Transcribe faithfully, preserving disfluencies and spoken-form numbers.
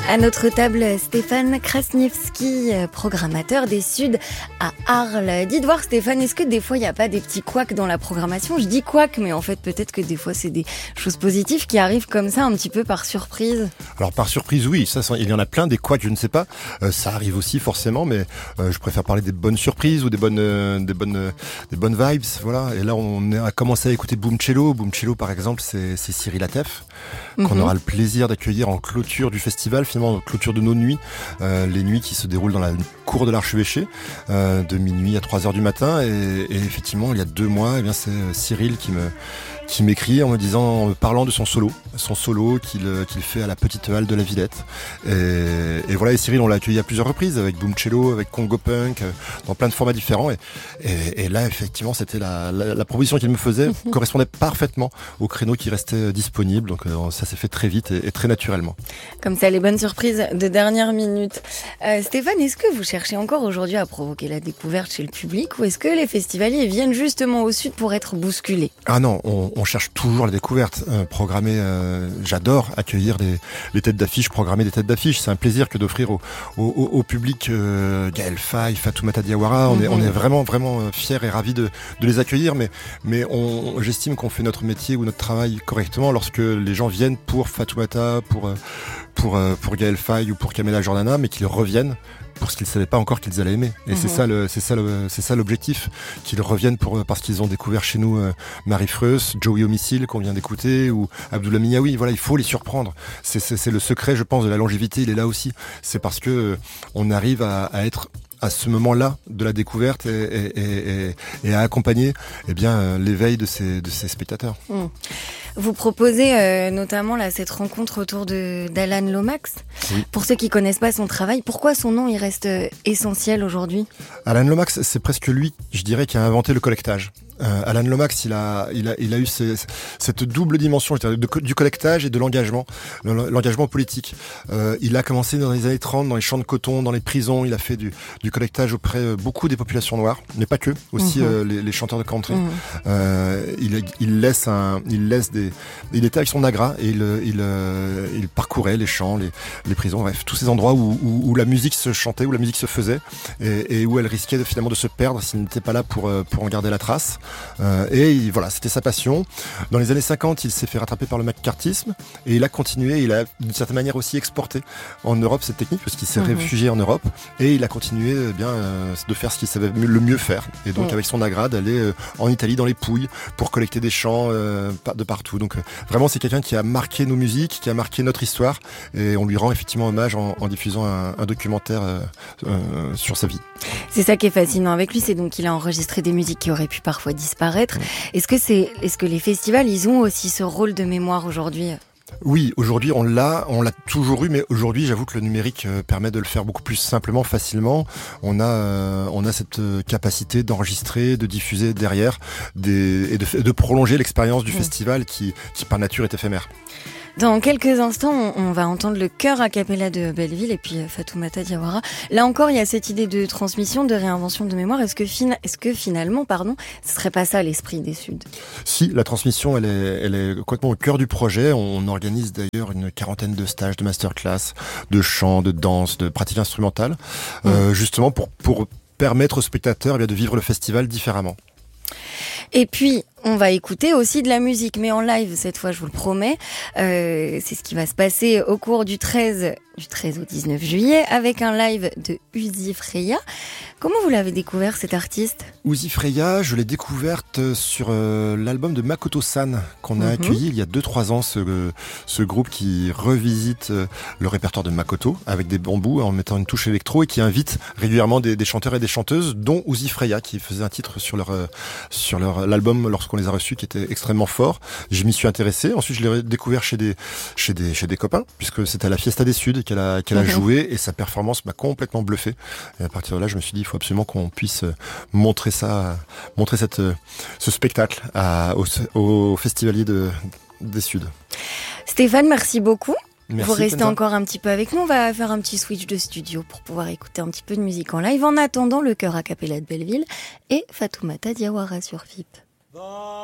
À notre table, Stéphane Krasniewski, programmateur des Suds à Arles. Dites voir Stéphane, est-ce que des fois il n'y a pas des petits couacs dans la programmation ? Je dis couacs, mais en fait peut-être que des fois c'est des choses positives qui arrivent comme ça un petit peu par surprise. Alors par surprise, oui, ça, il y en a plein, des couacs, je ne sais pas. Euh, ça arrive aussi forcément, mais euh, je préfère parler des bonnes surprises ou des bonnes, euh, des bonnes, euh, des bonnes vibes, voilà. Et là, on a commencé à écouter Boom Cello. Boom Cello, par exemple, c'est, c'est Cyril Atef, mm-hmm. qu'on aura le plaisir d'accueillir en clôture du festival, finalement en clôture de nos nuits, euh, les nuits qui se déroulent dans la cour de l'Archevêché, euh, de minuit à trois heures du matin. Et, et effectivement, il y a deux mois, eh bien c'est Cyril qui me qui m'écrit en me disant, en me parlant de son solo, son solo qu'il, qu'il fait à la Petite Halle de la Villette. Et, et voilà, et Cyril, on l'a accueilli à plusieurs reprises, avec Boom Cello, avec Congo Punk, dans plein de formats différents. Et, et, et là, effectivement, c'était la, la, la proposition qu'il me faisait mmh. correspondait parfaitement au créneau qui restait disponible. Donc euh, ça s'est fait très vite et, et très naturellement. Comme ça, les bonnes surprises de dernière minute. Euh, Stéphane, est-ce que vous cherchez encore aujourd'hui à provoquer la découverte chez le public, ou est-ce que les festivaliers viennent justement au Sud pour être bousculés ? Ah non, on, on cherche toujours la découverte. Euh, programmer, euh, j'adore accueillir les, les têtes d'affiche, programmer des têtes d'affiche. C'est un plaisir que d'offrir au, au, au public euh, Gaël Faye, Fatoumata Diawara. On, mm-hmm. est, on est vraiment, vraiment fiers et ravis de, de les accueillir. Mais, mais on, j'estime qu'on fait notre métier ou notre travail correctement lorsque les gens viennent pour Fatoumata, pour, pour, pour Gaël Faye ou pour Kamela Jordana, mais qu'ils reviennent pour ce qu'ils ne savaient pas encore qu'ils allaient aimer. Et mmh. c'est ça le, c'est ça le, c'est ça l'objectif, qu'ils reviennent pour, parce qu'ils ont découvert chez nous euh, Marie Freus, Joey Homicile qu'on vient d'écouter, ou Abdullah Miaoui. Voilà, il faut les surprendre. C'est, c'est, c'est le secret, je pense, de la longévité. Il est là aussi. C'est parce que euh, on arrive à, à être à ce moment-là de la découverte et, et, et, et à accompagner eh bien, euh, l'éveil de ces, de ces spectateurs. Mmh. Vous proposez euh, notamment là, cette rencontre autour de, d'Alan Lomax. Oui. Pour ceux qui ne connaissent pas son travail, pourquoi son nom il reste euh, essentiel aujourd'hui ? Alan Lomax, c'est presque lui, je dirais, qui a inventé le collectage. Euh, Alan Lomax, il a, il a, il a eu ces, cette double dimension, je dirais, de, du collectage et de l'engagement, l'engagement politique. Euh, il a commencé dans les années trente, dans les champs de coton, dans les prisons. Il a fait du, du collectage auprès euh, beaucoup des populations noires, mais pas que, aussi mmh. euh, les, les chanteurs de country. Mmh. Euh, il, il laisse un, il laisse des, il était avec son agra et il, il, euh, il parcourait les champs, les, les prisons, bref, tous ces endroits où, où, où la musique se chantait, où la musique se faisait, et, et où elle risquait de, finalement de se perdre s'il n'était pas là pour, pour en garder la trace. Euh, et il, voilà, c'était sa passion. Dans les années cinquante, il s'est fait rattraper par le McCarthyisme et il a continué, il a d'une certaine manière aussi exporté en Europe cette technique parce qu'il s'est mmh. réfugié en Europe et il a continué eh bien euh, de faire ce qu'il savait le mieux faire. Et donc mmh. avec son agra d'aller euh, en Italie dans les Pouilles pour collecter des chants euh, de partout. Donc euh, vraiment c'est quelqu'un qui a marqué nos musiques, qui a marqué notre histoire et on lui rend effectivement hommage en, en diffusant un, un documentaire euh, euh, sur sa vie. C'est ça qui est fascinant avec lui, c'est donc qu'il a enregistré des musiques qui auraient pu parfois disparaître. Est-ce que c'est, est-ce que les festivals, ils ont aussi ce rôle de mémoire aujourd'hui ? Oui, aujourd'hui on l'a, on l'a toujours eu, mais aujourd'hui j'avoue que le numérique euh, permet de le faire beaucoup plus simplement, facilement. On a, euh, on a cette capacité d'enregistrer, de diffuser derrière, des, et de, de prolonger l'expérience du mmh. festival qui, qui par nature est éphémère. Dans quelques instants, on va entendre le chœur a cappella de Belleville et puis Fatoumata Diawara. Là encore, il y a cette idée de transmission, de réinvention de mémoire. Est-ce que, fin... Est-ce que finalement, pardon, ce serait pas ça l'esprit des Suds ? Si, la transmission, elle est, elle est complètement au cœur du projet. On organise d'ailleurs une quarantaine de stages, de masterclass, de chant, de danse, de pratique instrumentale, mmh. euh, justement pour, pour permettre aux spectateurs eh bien, de vivre le festival différemment. Et puis, on va écouter aussi de la musique, mais en live cette fois, je vous le promets. Euh, c'est ce qui va se passer au cours du treize, du treize au dix-neuf juillet, avec un live de Uzi Freya. Comment vous l'avez découvert, cet artiste ? Uzi Freya, je l'ai découverte sur euh, l'album de Makoto San, qu'on a mm-hmm. accueilli il y a deux trois ans, ce, euh, ce groupe qui revisite euh, le répertoire de Makoto, avec des bambous, en mettant une touche électro, et qui invite régulièrement des, des chanteurs et des chanteuses, dont Uzi Freya, qui faisait un titre sur leur, euh, sur leur l'album lorsqu'on les a reçus, qui était extrêmement fort. Je m'y suis intéressé. Ensuite, je l'ai découvert chez des, chez des, chez des copains, puisque c'était à la Fiesta des Suds qu'elle a, qu'elle a mm-hmm. joué, et sa performance m'a complètement bluffé. Et à partir de là, je me suis dit, il faut absolument qu'on puisse montrer ça, montrer cette, ce spectacle à, aux, aux festivaliers de, des Suds. Stéphane, merci beaucoup. Merci, vous restez Kenza. Encore un petit peu avec nous. On va faire un petit switch de studio pour pouvoir écouter un petit peu de musique en live. En attendant, le chœur a cappella de Belleville et Fatoumata Diawara sur F I P.